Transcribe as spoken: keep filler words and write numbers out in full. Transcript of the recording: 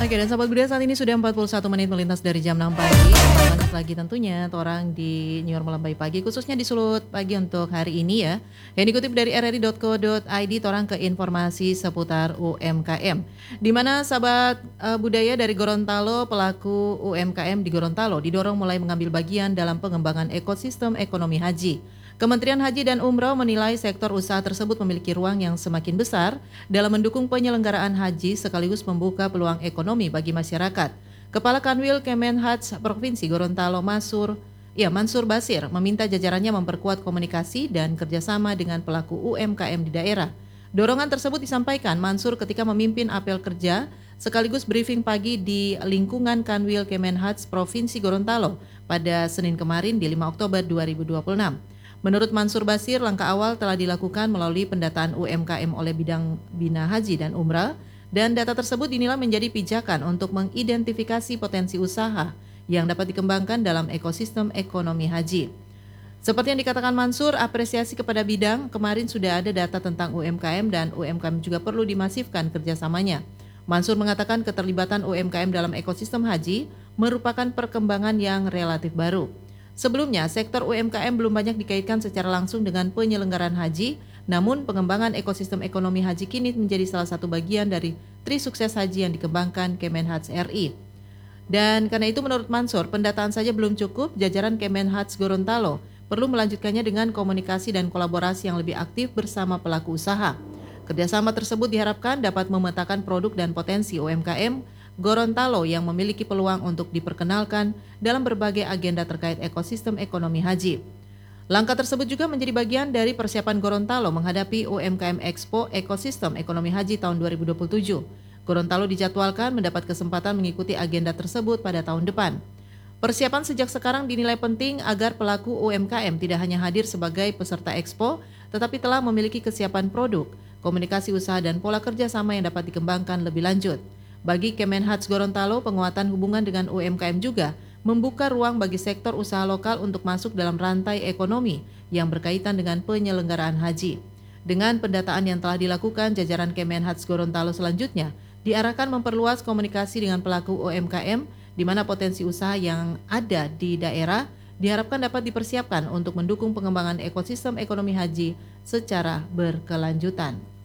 Oke, dan sahabat budaya saat ini sudah empat puluh satu menit melintas dari jam enam pagi. Selamat lanjut lagi tentunya orang di New York Melambai Pagi, khususnya di Sulut Pagi untuk hari ini ya. Yang dikutip dari r r i dot co dot i d, orang ke informasi seputar U M K M. Di mana sahabat uh, budaya dari Gorontalo, pelaku U M K M di Gorontalo didorong mulai mengambil bagian dalam pengembangan ekosistem ekonomi haji. Kementerian Haji dan Umroh menilai sektor usaha tersebut memiliki ruang yang semakin besar dalam mendukung penyelenggaraan haji sekaligus membuka peluang ekonomi bagi masyarakat. Kepala Kanwil Kemenhaj Provinsi Gorontalo Mansur, ya Mansur Basir meminta jajarannya memperkuat komunikasi dan kerjasama dengan pelaku U M K M di daerah. Dorongan tersebut disampaikan Mansur ketika memimpin apel kerja sekaligus briefing pagi di lingkungan Kanwil Kemenhaj Provinsi Gorontalo pada Senin kemarin di lima Oktober dua ribu dua puluh enam. Menurut Mansur Basir, langkah awal telah dilakukan melalui pendataan U M K M oleh bidang Bina Haji dan Umrah, dan data tersebut dinilai menjadi pijakan untuk mengidentifikasi potensi usaha yang dapat dikembangkan dalam ekosistem ekonomi haji. Seperti yang dikatakan Mansur, apresiasi kepada bidang, kemarin sudah ada data tentang U M K M dan U M K M juga perlu dimasifkan kerjasamanya. Mansur mengatakan keterlibatan U M K M dalam ekosistem haji merupakan perkembangan yang relatif baru. Sebelumnya, sektor U M K M belum banyak dikaitkan secara langsung dengan penyelenggaraan haji, namun pengembangan ekosistem ekonomi haji kini menjadi salah satu bagian dari Tri Sukses Haji yang dikembangkan Kemenhaj R I. Dan karena itu menurut Mansur, pendataan saja belum cukup, jajaran Kemenhaj Gorontalo perlu melanjutkannya dengan komunikasi dan kolaborasi yang lebih aktif bersama pelaku usaha. Kerjasama tersebut diharapkan dapat memetakan produk dan potensi U M K M Gorontalo yang memiliki peluang untuk diperkenalkan dalam berbagai agenda terkait ekosistem ekonomi haji. Langkah tersebut juga menjadi bagian dari persiapan Gorontalo menghadapi U M K M Expo Ekosistem Ekonomi Haji tahun dua ribu dua puluh tujuh. Gorontalo dijadwalkan mendapat kesempatan mengikuti agenda tersebut pada tahun depan. Persiapan sejak sekarang dinilai penting agar pelaku U M K M tidak hanya hadir sebagai peserta Expo, tetapi telah memiliki kesiapan produk, komunikasi usaha dan pola kerjasama yang dapat dikembangkan lebih lanjut. Bagi Kemenhaj Gorontalo, penguatan hubungan dengan U M K M juga membuka ruang bagi sektor usaha lokal untuk masuk dalam rantai ekonomi yang berkaitan dengan penyelenggaraan haji. Dengan pendataan yang telah dilakukan, jajaran Kemenhaj Gorontalo selanjutnya diarahkan memperluas komunikasi dengan pelaku U M K M, di mana potensi usaha yang ada di daerah diharapkan dapat dipersiapkan untuk mendukung pengembangan ekosistem ekonomi haji secara berkelanjutan.